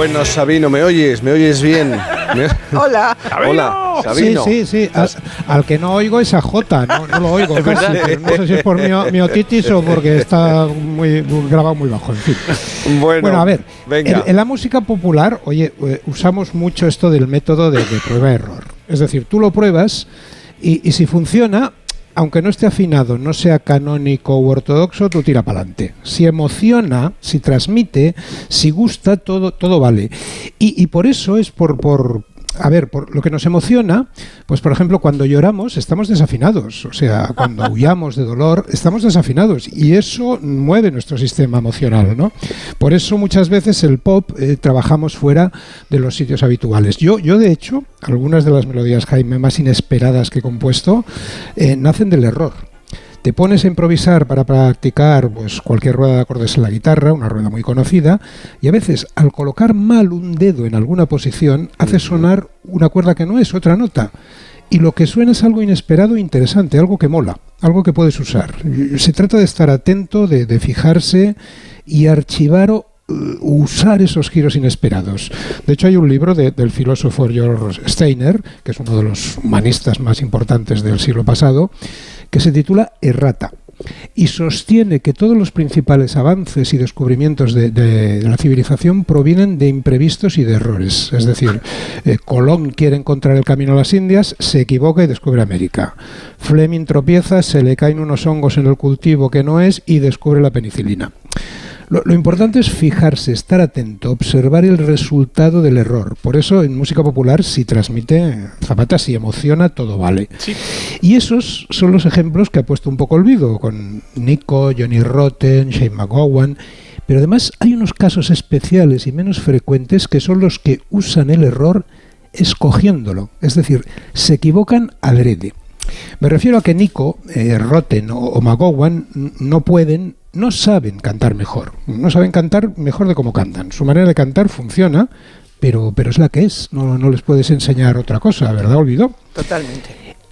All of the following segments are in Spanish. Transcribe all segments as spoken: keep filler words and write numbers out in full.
Bueno, Sabino, ¿me oyes? ¿Me oyes bien? ¿Me... Hola. Hola, Sabino. Sí, sí, sí. Al, al que no oigo es a Jota, no, no lo oigo casi, pero no sé si es por mi, mi otitis o porque está muy, muy grabado muy bajo, en fin. Bueno, bueno a ver, venga. En, en la música popular, oye, usamos mucho esto del método de, de prueba-error. Es decir, tú lo pruebas y, y si funciona, aunque no esté afinado, no sea canónico u ortodoxo, tú tira para adelante. Si emociona, si transmite, si gusta, todo, todo vale. Y, y por eso es por, por, a ver, por lo que nos emociona, pues por ejemplo, cuando lloramos estamos desafinados. O sea, cuando aullamos de dolor estamos desafinados. Y eso mueve nuestro sistema emocional, ¿no? Por eso muchas veces el pop eh, trabajamos fuera de los sitios habituales. Yo, yo de hecho, algunas de las melodías, Jaime, más inesperadas que he compuesto, eh, nacen del error. Te pones a improvisar para practicar pues, cualquier rueda de acordes en la guitarra, una rueda muy conocida, y a veces al colocar mal un dedo en alguna posición, hace sonar una cuerda que no es otra nota. Y lo que suena es algo inesperado e interesante, algo que mola, algo que puedes usar. Se trata de estar atento, de, de fijarse y archivar o usar esos giros inesperados. De hecho, hay un libro de, del filósofo George Steiner, que es uno de los humanistas más importantes del siglo pasado, que se titula Errata, y sostiene que todos los principales avances y descubrimientos de, de, de la civilización provienen de imprevistos y de errores. Es decir, eh, Colón quiere encontrar el camino a las Indias, se equivoca y descubre América. Fleming tropieza, se le caen unos hongos en el cultivo que no es y descubre la penicilina. Lo, lo importante es fijarse, estar atento, observar el resultado del error. Por eso en música popular, si transmite Zapata, si emociona, todo vale. Sí. Y esos son los ejemplos que ha puesto un poco Olvido, con Nico, Johnny Rotten, Shane McGowan. Pero además hay unos casos especiales y menos frecuentes que son los que usan el error escogiéndolo. Es decir, se equivocan adrede. Me refiero a que Nico, eh, Rotten o, o McGowan no pueden, no saben cantar mejor. No saben cantar mejor de cómo cantan. Su manera de cantar funciona, pero, pero es la que es. No, no les puedes enseñar otra cosa, ¿verdad, Olvido? Totalmente.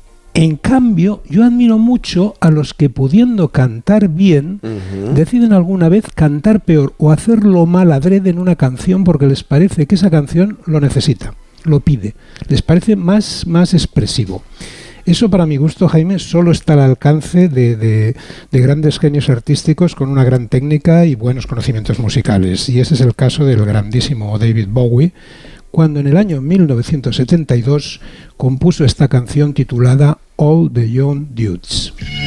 En cambio, yo admiro mucho a los que, pudiendo cantar bien, uh-huh. deciden alguna vez cantar peor o hacerlo mal adrede en una canción porque les parece que esa canción lo necesita, lo pide. Les parece más, más expresivo. Eso, para mi gusto, Jaime, solo está al alcance de, de, de grandes genios artísticos con una gran técnica y buenos conocimientos musicales. Y ese es el caso del grandísimo David Bowie, cuando en el año mil novecientos setenta y dos compuso esta canción titulada All the Young Dudes.